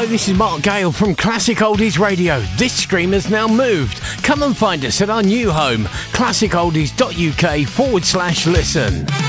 Hello, this is Mark Gale from Classic Oldies Radio. This stream has now moved. Come and find us at our new home, classicoldies.uk/listen.